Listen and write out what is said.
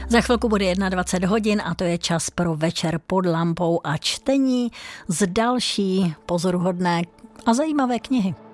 Za chvilku bude 21 hodin a to je čas pro večer pod lampou a čtení z další pozoruhodné a zajímavé knihy.